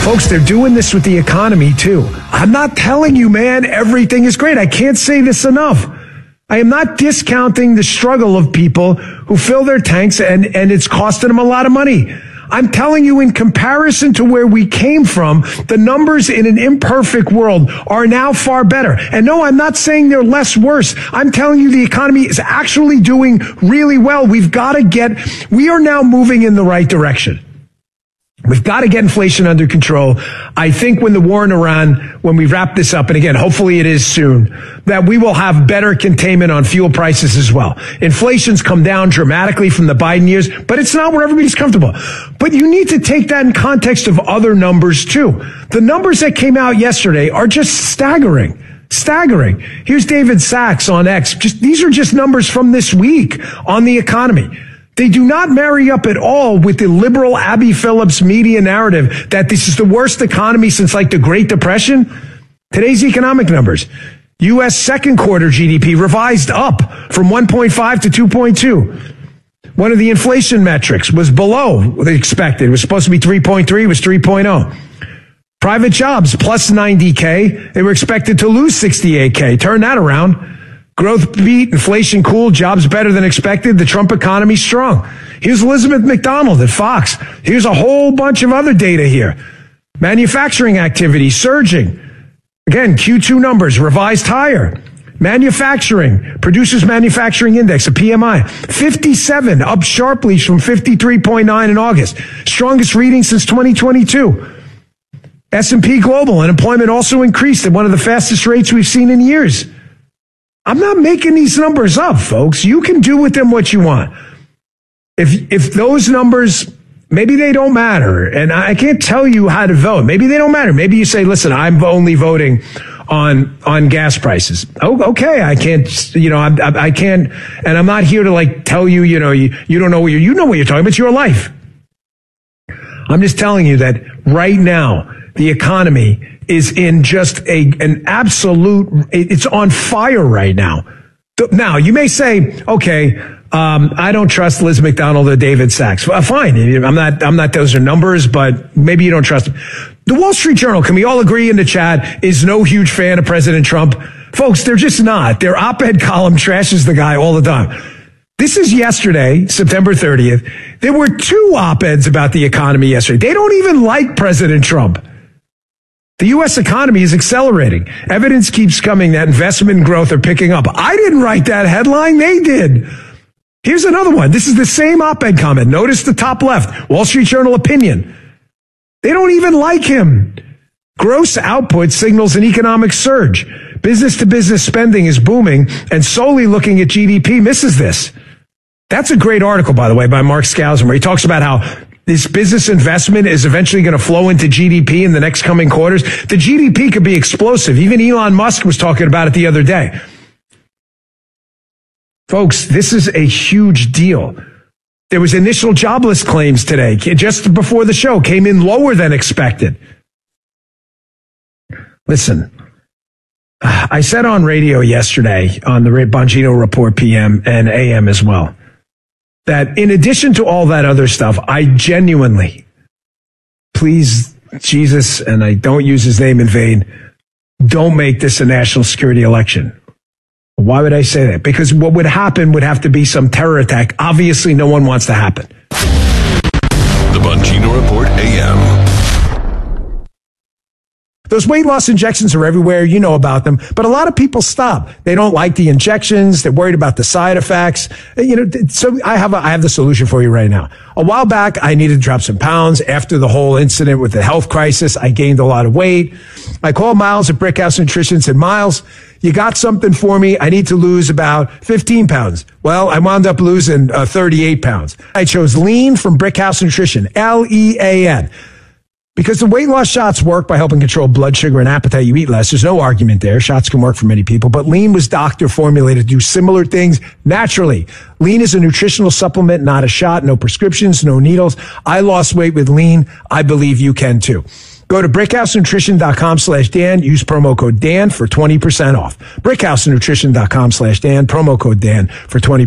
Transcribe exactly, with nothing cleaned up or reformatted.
Folks, they're doing this with the economy, too. I'm not telling you, man, everything is great. I can't say this enough. I am not discounting the struggle of people who fill their tanks and, and it's costing them a lot of money. I'm telling you, in comparison to where we came from, the numbers in an imperfect world are now far better. And no, I'm not saying they're less worse. I'm telling you the economy is actually doing really well. We've got to get, we are now moving in the right direction. We've got to get inflation under control. I think when the war in Iran, when we wrap this up, and again, hopefully it is soon, that we will have better containment on fuel prices as well. Inflation's come down dramatically from the Biden years, but it's not where everybody's comfortable. But you need to take that in context of other numbers too. The numbers that came out yesterday are just staggering. Staggering. Here's David Sachs on X. Just, these are just numbers from this week on the economy. They do not marry up at all with the liberal Abby Phillips media narrative that this is the worst economy since like the Great Depression. Today's economic numbers. U S second quarter G D P revised up from one point five to two point two. One of the inflation metrics was below what they expected. It was supposed to be three point three, it was three point oh. Private jobs plus ninety K. They were expected to lose sixty-eight K. Turn that around. Growth beat, inflation cool, jobs better than expected, the Trump economy strong. Here's Elizabeth McDonald at Fox. Here's a whole bunch of other data here. Manufacturing activity surging. Again, Q two numbers revised higher. Manufacturing, Producers Manufacturing Index, a P M I, fifty-seven, up sharply from fifty-three point nine in August. Strongest reading since twenty twenty-two. S and P Global, unemployment also increased at one of the fastest rates we've seen in years. I'm not making these numbers up, folks. You can do with them what you want. If if those numbers, maybe they don't matter, and I can't tell you how to vote. Maybe they don't matter. Maybe you say, listen, I'm only voting on on gas prices. Oh, okay, I can't, you know, I, I, I can't, and I'm not here to like tell you, you know, you, you don't know what you're, you know what you're talking about. It's your life. I'm just telling you that right now, the economy is in just a an absolute, it's on fire right now. Now, you may say, okay, um, I don't trust Liz McDonald or David Sachs. Well, fine. I'm not, I'm not, those are numbers, but maybe you don't trust them. The Wall Street Journal, can we all agree in the chat, is no huge fan of President Trump? Folks, they're just not. Their op-ed column trashes the guy all the time. This is yesterday, September thirtieth. There were two op-eds about the economy yesterday. They don't even like President Trump. The U S economy is accelerating. Evidence keeps coming that investment and growth are picking up. I didn't write that headline. They did. Here's another one. This is the same op-ed comment. Notice the top left, Wall Street Journal opinion. They don't even like him. Gross output signals an economic surge. Business-to-business spending is booming, and solely looking at G D P misses this. That's a great article, by the way, by Mark Skousen, where he talks about how this business investment is eventually going to flow into G D P in the next coming quarters. The G D P could be explosive. Even Elon Musk was talking about it the other day. Folks, this is a huge deal. There was initial jobless claims today, just before the show, came in lower than expected. Listen, I said on radio yesterday on the Bongino Report P M and A M as well, that in addition to all that other stuff, I genuinely, please, Jesus, and I don't use his name in vain, don't make this a national security election. Why would I say that? Because what would happen would have to be some terror attack. Obviously, no one wants to happen. The Bongino Report A M. Those weight loss injections are everywhere. You know about them. But a lot of people stop. They don't like the injections. They're worried about the side effects. You know, so I have a, I have the solution for you right now. A while back, I needed to drop some pounds. After the whole incident with the health crisis, I gained a lot of weight. I called Miles at Brickhouse Nutrition and said, Miles, you got something for me? I need to lose about fifteen pounds. Well, I wound up losing uh, thirty-eight pounds. I chose Lean from Brickhouse Nutrition, L E A N. Because the weight loss shots work by helping control blood sugar and appetite. You eat less. There's no argument there. Shots can work for many people. But Lean was doctor formulated to do similar things naturally. Lean is a nutritional supplement, not a shot. No prescriptions, no needles. I lost weight with Lean. I believe you can too. Go to brickhousenutrition.com slash Dan. Use promo code Dan for twenty percent off. brickhousenutrition.com slash Dan. Promo code Dan for twenty percent